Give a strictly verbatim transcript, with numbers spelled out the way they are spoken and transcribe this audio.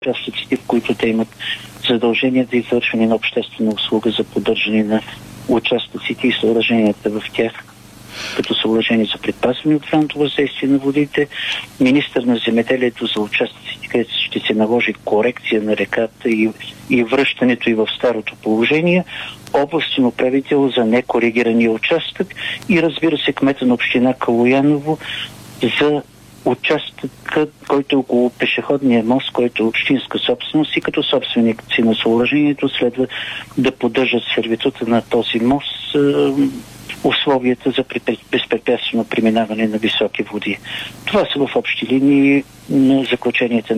участъците, в които те имат задължение за извършване на обществена услуга за поддържане на участъците и съоръженията в тях, като съоръжение за предпазване от вредното въздействие на водите. Министър на земеделието за участъците, където ще се наложи корекция на реката и, и връщането и в старото положение. Областен управител за некоригирания участък и, разбира се, кмета на община Калояново за участъка, който е около пешеходния мост, който е общинска собственост, и като собственици на съоръжението следва да поддържат сервитута на този мост, условията за безпрепятствено преминаване на високи води. Това са в общи линии на заключенията